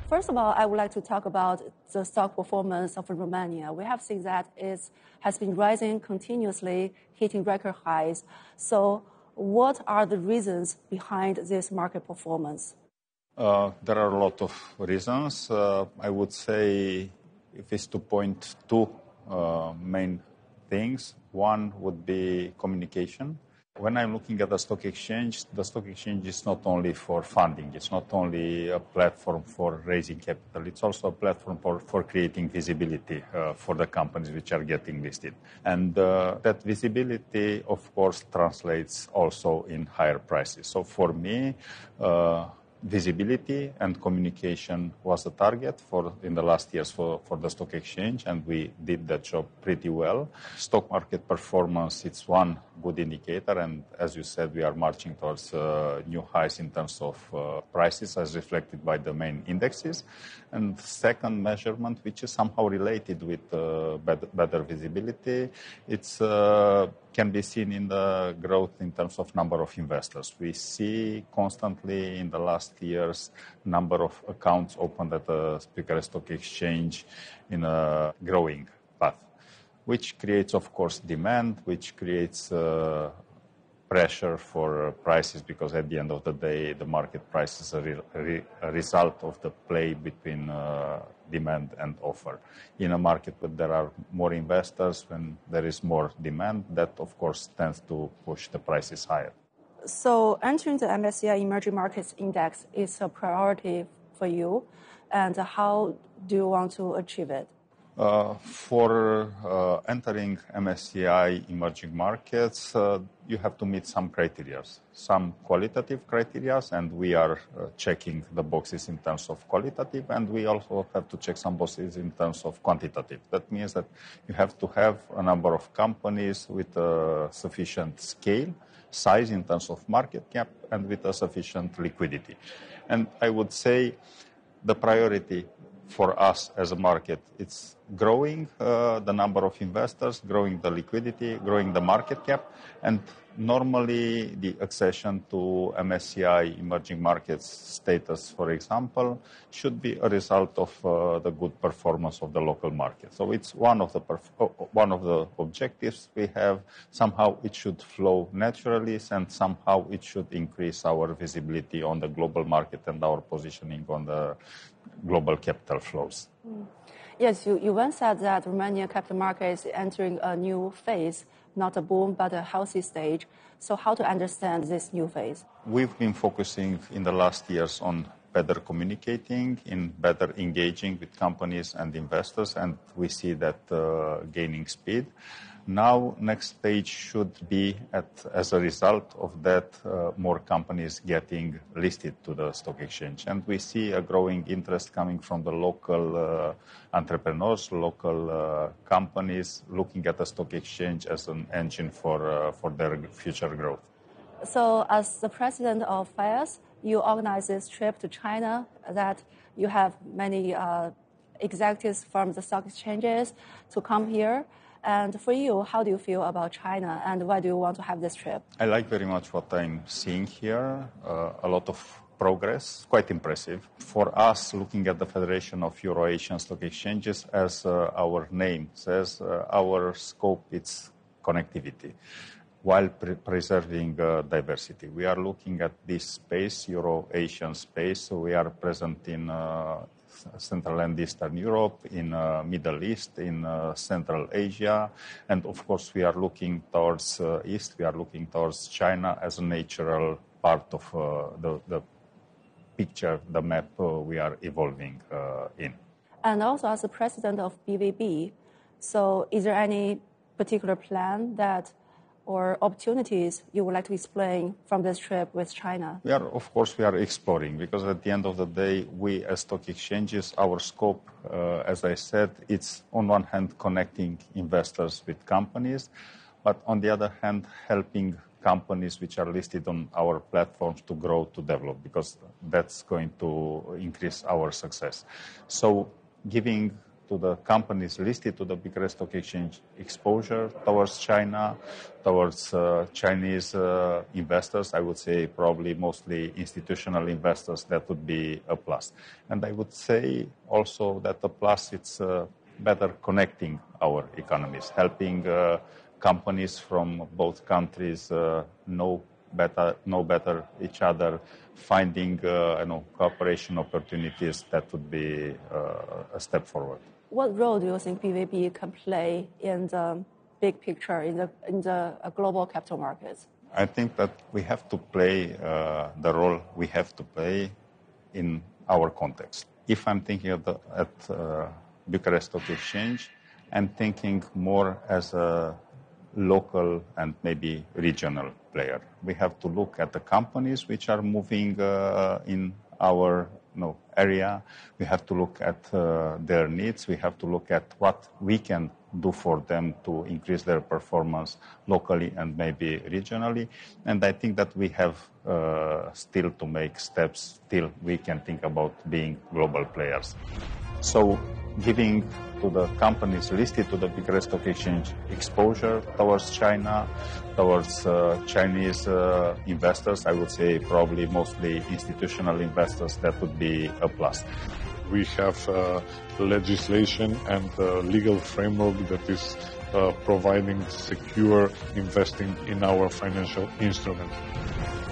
First of all, I would like to talk about the stock performance of Romania. We have seen that it has been rising continuously, hitting record highs. So what are the reasons behind this market performance? There are a lot of reasons. I would say if it's to point two main things, one would be communication. When I'm looking at the stock exchange is not only for funding. It's not only a platform for raising capital. It's also a platform for creating visibility for the companies which are getting listed. And that visibility, of course, translates also in higher prices. So for me, visibility and communication was the target in the last years for the stock exchange, and we did that job pretty well. Stock market performance, it's one good indicator, and as you said, we are marching towards new highs in terms of prices as reflected by the main indexes. And second measurement, which is somehow related with better visibility, it's can be seen in the growth in terms of number of investors. We see constantly in the last years number of accounts opened at the Bucharest Stock Exchange in a growing path, which creates, of course, demand, which creates pressure for prices, because at the end of the day, the market price is a result of the play between demand and offer. In a market where there are more investors, when there is more demand, that of course tends to push the prices higher. So entering the MSCI Emerging Markets Index is a priority for you, and how do you want to achieve it? For entering MSCI emerging markets, you have to meet some criteria, some qualitative criteria, and we are checking the boxes in terms of qualitative, and we also have to check some boxes in terms of quantitative. That means that you have to have a number of companies with a sufficient scale, size in terms of market cap, and with a sufficient liquidity. And I would say the priority for us as a market, it's growing the number of investors, growing the liquidity, growing the market cap, and normally the accession to MSCI emerging markets status, for example, should be a result of the good performance of the local market. So it's one of the objectives we have. Somehow it should flow naturally, and somehow it should increase our visibility on the global market and our positioning on the global capital flows. Yes, you once said that Romania capital market is entering a new phase, not a boom, but a healthy stage. So how to understand this new phase? We've been focusing in the last years on better communicating, in better engaging with companies and investors, and we see that gaining speed. Now, next stage should be, as a result of that, more companies getting listed to the stock exchange. And we see a growing interest coming from the local entrepreneurs, local companies, looking at the stock exchange as an engine for their future growth. So, as the president of FIAS, you organize this trip to China, that you have many executives from the stock exchanges to come here. And for you, how do you feel about China, and why do you want to have this trip? I like very much what I'm seeing here. A lot of progress, quite impressive. For us, looking at the Federation of Euro-Asian Stock Exchanges, as our name says, our scope is connectivity, while preserving diversity. We are looking at this space, Euro-Asian space, so we are present in Central and Eastern Europe, in Middle East, in Central Asia, and of course we are looking towards East, we are looking towards China as a natural part of the picture, the map we are evolving in. And also as the president of BVB, so is there any particular plan or opportunities you would like to explain from this trip with China? We are exploring, because at the end of the day, we as stock exchanges, our scope, as I said, it's on one hand connecting investors with companies, but on the other hand, helping companies which are listed on our platforms to grow, to develop, because that's going to increase our success. So giving to the companies listed to the Bucharest Stock Exchange exposure towards China, towards Chinese investors, I would say probably mostly institutional investors, that would be a plus. And I would say also that the plus, it's better connecting our economies, helping companies from both countries know better each other, finding cooperation opportunities. That would be a step forward. What role do you think BVB can play in the big picture in the global capital markets? I think that we have to play the role we have to play in our context. If I'm thinking at Bucharest Stock Exchange, I'm thinking more as a local and maybe regional player. We have to look at the companies which are moving in our area. We have to look at their needs. We have to look at what we can do for them to increase their performance locally and maybe regionally. And I think that we have still to make steps till we can think about being global players. So giving to the companies listed to the Bucharest Stock Exchange exposure towards China, towards Chinese investors, I would say probably mostly institutional investors, that would be a plus. We have legislation and legal framework that is providing secure investing in our financial instruments.